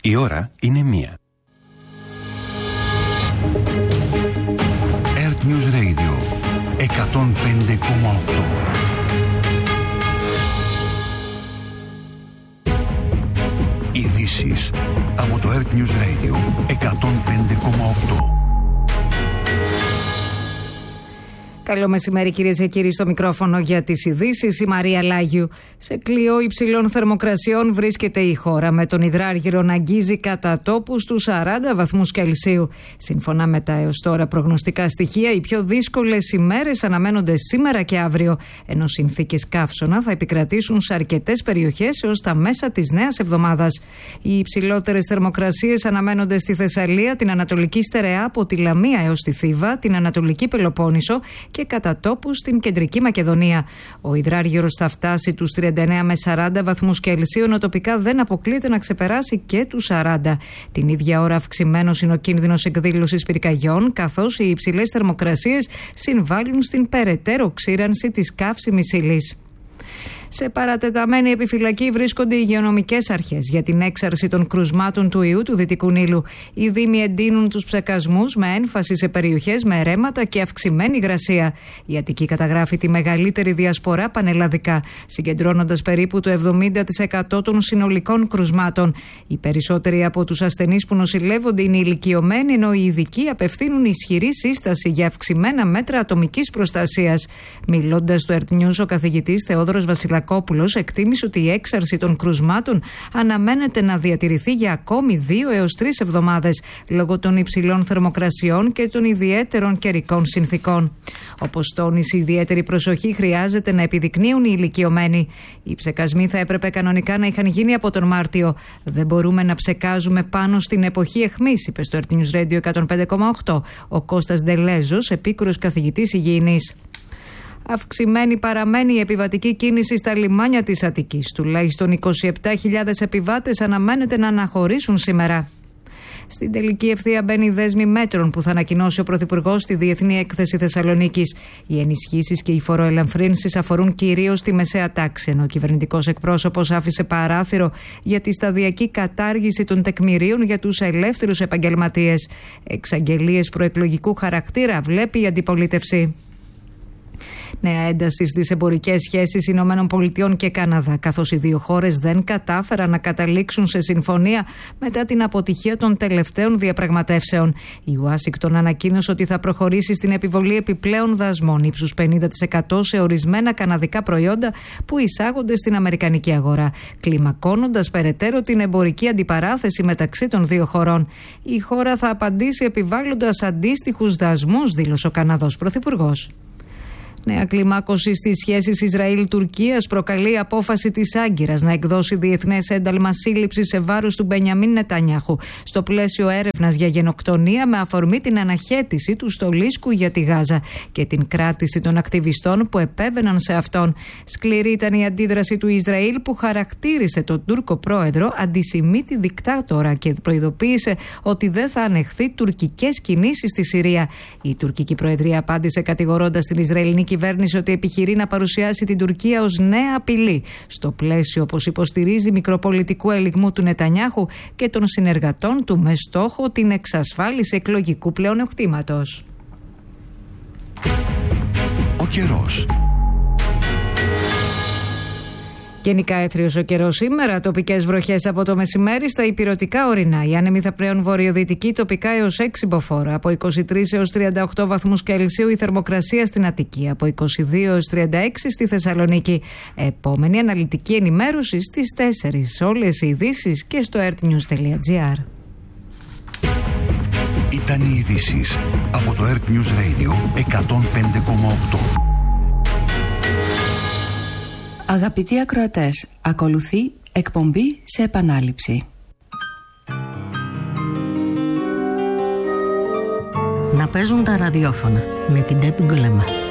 Η ώρα είναι 1. Earth News Radio 105,8. Ειδήσεις από το Earth News Radio 105,8. Καλό μεσημέρι, κυρίες και κύριοι, στο μικρόφωνο για τις ειδήσεις. Η Μαρία Λάγιου. Σε κλειό υψηλών θερμοκρασιών βρίσκεται η χώρα, με τον υδράργυρο να αγγίζει κατά τόπου στους 40 βαθμούς Κελσίου. Σύμφωνα με τα έως τώρα προγνωστικά στοιχεία, οι πιο δύσκολες ημέρες αναμένονται σήμερα και αύριο, ενώ συνθήκες καύσωνα θα επικρατήσουν σε αρκετές περιοχές έως τα μέσα της νέας εβδομάδας. Οι υψηλότερες θερμοκρασίες αναμένονται στη Θεσσαλία, την Ανατολική Στερεά από τη Λαμία έως τη Θήβα, την Ανατολική Πελοπόννησο και κατά τόπου στην Κεντρική Μακεδονία. Ο υδράργυρος θα φτάσει τους 39 με 40 βαθμούς Κελσίου, ενώ τοπικά δεν αποκλείεται να ξεπεράσει και τους 40. Την ίδια ώρα αυξημένος είναι ο κίνδυνος εκδήλωσης πυρκαγιών, καθώς οι υψηλές θερμοκρασίες συμβάλλουν στην περαιτέρω ξύρανση της καύσιμης ύλης. Σε παρατεταμένη επιφυλακή βρίσκονται οι υγειονομικές αρχές για την έξαρση των κρουσμάτων του ιού του Δυτικού Νείλου. Οι δήμοι εντείνουν τους ψεκασμούς με έμφαση σε περιοχές με ρέματα και αυξημένη υγρασία. Η Αττική καταγράφει τη μεγαλύτερη διασπορά πανελλαδικά, συγκεντρώνοντας περίπου το 70% των συνολικών κρουσμάτων. Οι περισσότεροι από τους ασθενείς που νοσηλεύονται είναι ηλικιωμένοι, ενώ οι ειδικοί απευθύνουν ισχυρή σύσταση για αυξημένα μέτρα ατομικής προστασίας. Μιλώντας στο Earth News, ο καθηγητής Θεόδωρος Βασιλακόπουλος εκτίμησε ότι η έξαρση των κρουσμάτων αναμένεται να διατηρηθεί για ακόμη 2 έως 3 εβδομάδες λόγω των υψηλών θερμοκρασιών και των ιδιαίτερων καιρικών συνθήκων. Όπως τόνισε, ιδιαίτερη προσοχή χρειάζεται να επιδεικνύουν οι ηλικιωμένοι. Οι ψεκασμοί θα έπρεπε κανονικά να είχαν γίνει από τον Μάρτιο. Δεν μπορούμε να ψεκάζουμε πάνω στην εποχή αιχμής, είπε στο Earth News Radio 105,8 ο Κώστας Ντελέζος, επίκουρος καθηγητής υγιεινής. Αυξημένη παραμένει η επιβατική κίνηση στα λιμάνια της Αττικής. Τουλάχιστον 27.000 επιβάτες αναμένεται να αναχωρήσουν σήμερα. Στην τελική ευθεία μπαίνει η δέσμη μέτρων που θα ανακοινώσει ο Πρωθυπουργός στη Διεθνή Έκθεση Θεσσαλονίκης. Οι ενισχύσεις και οι φοροελαφρύνσεις αφορούν κυρίως τη μεσαία τάξη, ενώ ο κυβερνητικός εκπρόσωπος άφησε παράθυρο για τη σταδιακή κατάργηση των τεκμηρίων για τους ελεύθερους επαγγελματίες. Εξαγγελίες προεκλογικού χαρακτήρα βλέπει η αντιπολίτευση. Νέα ένταση στις εμπορικές σχέσεις ΗΠΑ και Καναδά, καθώς οι δύο χώρες δεν κατάφεραν να καταλήξουν σε συμφωνία μετά την αποτυχία των τελευταίων διαπραγματεύσεων. Η Ουάσιγκτον ανακοίνωσε ότι θα προχωρήσει στην επιβολή επιπλέον δασμών ύψους 50% σε ορισμένα καναδικά προϊόντα που εισάγονται στην αμερικανική αγορά, κλιμακώνοντας περαιτέρω την εμπορική αντιπαράθεση μεταξύ των δύο χωρών. Η χώρα θα απαντήσει επιβάλλοντας αντίστοιχους δασμούς, δήλωσε ο Καναδός Πρωθυπουργός. Νέα κλιμάκωση στις σχέσεις Ισραήλ-Τουρκίας προκαλεί η απόφαση της Άγκυρας να εκδώσει διεθνές ένταλμα σύλληψης σε βάρος του Μπενιαμίν Νετανιάχου στο πλαίσιο έρευνας για γενοκτονία, με αφορμή την αναχέτηση του στολίσκου για τη Γάζα και την κράτηση των ακτιβιστών που επέβαιναν σε αυτόν. Σκληρή ήταν η αντίδραση του Ισραήλ, που χαρακτήρισε τον Τούρκο πρόεδρο αντισημίτη δικτάτορα και προειδοποίησε ότι δεν θα ανεχθεί τουρκικές κινήσεις στη Συρία. Η τουρκική προεδρία απάντησε κατηγορώντας την Ισραηλινή κυβέρνηση ότι επιχειρεί να παρουσιάσει την Τουρκία ως νέα απειλή, στο πλαίσιο, όπως υποστηρίζει, μικροπολιτικού ελιγμού του Νετανιάχου και των συνεργατών του, με στόχο την εξασφάλιση εκλογικού πλεονεκτήματος. Ο καιρός. Γενικά έθριος ο καιρός σήμερα, τοπικές βροχές από το μεσημέρι στα ηπειρωτικά ορεινά. Οι άνεμοι θα πλέον βορειοδυτικοί, τοπικά έως 6 μποφόρ. Από 23 έως 38 βαθμούς Κελσίου η θερμοκρασία στην Αττική. Από 22 έως 36 στη Θεσσαλονίκη. Επόμενη αναλυτική ενημέρωση στις 4. Όλες οι ειδήσεις και στο earthnews.gr. Ήταν οι ειδήσεις από το Earth News Radio 105,8. Αγαπητοί ακροατές, ακολουθεί εκπομπή σε επανάληψη. Να παίζουν τα ραδιόφωνα με την Τέπη Γκολεμά.